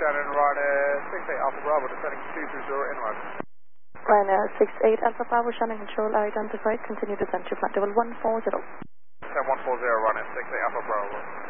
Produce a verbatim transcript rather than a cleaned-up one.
Shannon, Ryanair six eight Alpha Bravo, descending two three zero inward. Ryanair six eight Alpha Bravo, Shannon control identified, continue descent to flight level one four zero. ten one four zero, Ryanair six eight Alpha Bravo.